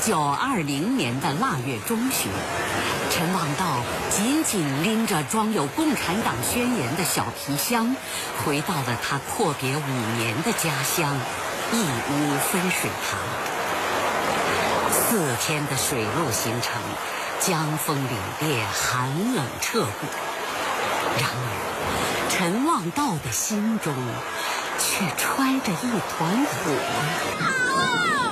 1920年的腊月中旬，陈望道紧紧拎着装有共产党宣言的小皮箱，回到了他阔别5年的家乡义乌分水塘。4天的水路行程，江风凛冽，寒冷彻骨。然而，陈望道的心中却揣着一团火。